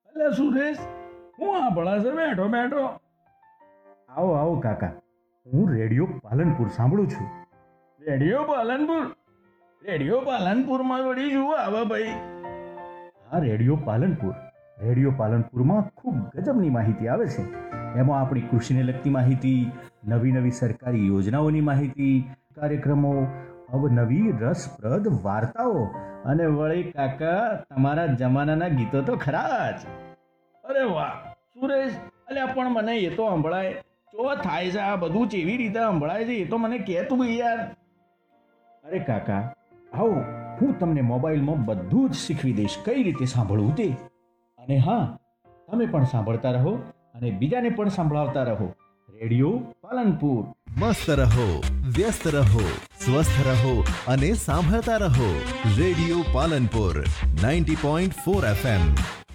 અલે સુરેશ, હું આ ભળા છે બેઠો બેઠો. આવો આવો કાકા, હું રેડિયો પાલનપુર સાંભળું છું. રેડિયો પાલનપુર? રેડિયો પાલનપુરમાં વળી શું આવે ભાઈ? આ રેડિયો પાલનપુરમાં ખૂબ ગજબની માહિતી આવે છે. એમાં આપણી કૃષિને લગતી માહિતી, નવી નવી સરકારી યોજનાઓની માહિતી, કાર્યક્રમો, અવનવી રસપ્રદ વાર્તાઓ અને વળી કાકા તમારા જમાનાના ગીતો તો ખરા જ. અરે વાહ સુરેશ, અલ્યા પણ મને એ તો સંભળાય. જો થાય છે આ બધું કેવી રીતે સંભળાય છે એ તો મને કહે તું યાર. અરે કાકા, આવો હું તમને મોબાઈલમાં બધું જ શીખવી દઈશ કઈ રીતે સાંભળવું તે. અને હા, તમે પણ સાંભળતા રહો અને બીજાને પણ સંભળાવતા રહો. રેડિયો પાલનપુર. મસ્ત રહો, વ્યસ્ત રહો, સ્વસ્થ રહો અને સાંભળતા રહો. Radio Palanpur 90.4 FM.